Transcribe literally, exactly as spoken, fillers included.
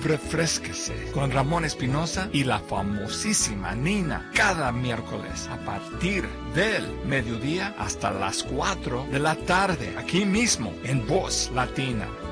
refrésquese con Ramón Espinosa y la famosísima Nina cada miércoles a partir del mediodía hasta las cuatro de la tarde, aquí mismo en Voz Latina